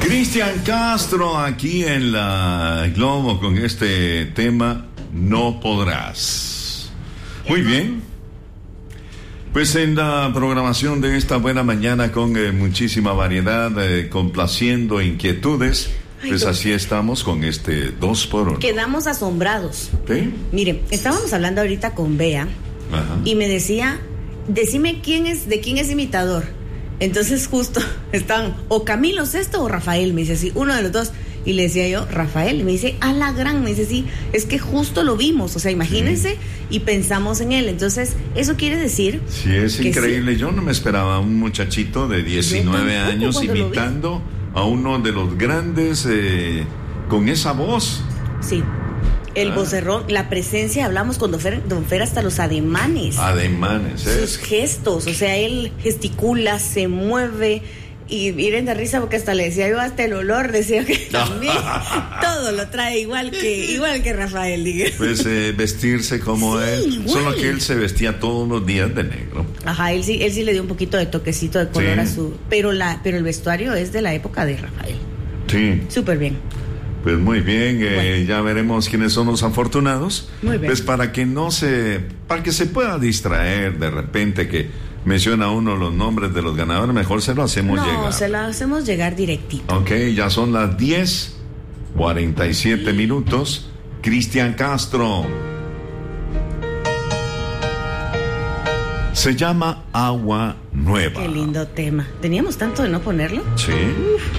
Cristian Castro aquí en la Globo con este tema No Podrás. Muy bien. Pues en la programación de esta buena mañana con muchísima variedad, complaciendo inquietudes, pues así estamos con este 2x1. Quedamos asombrados. ¿Sí? Mire, estábamos hablando ahorita con Bea. Ajá. Y me decía, decime de quién es imitador. Entonces justo estaban o Camilo Sesto o Rafael, me dice, sí, uno de los dos. Y le decía yo, Rafael, y me dice, a la gran, me dice, sí, es que justo lo vimos, o sea, imagínense, y pensamos en él. Entonces, eso quiere decir... Sí, es increíble. Sí. Yo no me esperaba a un muchachito de 19 años imitando a uno de los grandes con esa voz. Sí, el vocerrón, la presencia, hablamos con Don Fer hasta los ademanes. Ademanes, sus gestos, o sea, él gesticula, se mueve... Y miren de risa porque hasta le decía yo, hasta el olor, decía que también todo lo trae igual que Rafael, diga. Pues vestirse como él, igual. Solo que él se vestía todos los días de negro. Ajá, él sí le dio un poquito de toquecito de color a su... Pero el vestuario es de la época de Rafael. Sí. Súper bien. Pues muy bien, bueno. Ya veremos quiénes son los afortunados. Muy bien. Pues para que se pueda distraer de repente que menciona uno los nombres de los ganadores, mejor se lo hacemos llegar. No, se lo hacemos llegar directito. Ok, ya son las 10:47 minutos. Cristian Castro. Se llama Agua Nueva. Qué lindo tema. ¿Teníamos tanto de no ponerlo? Sí.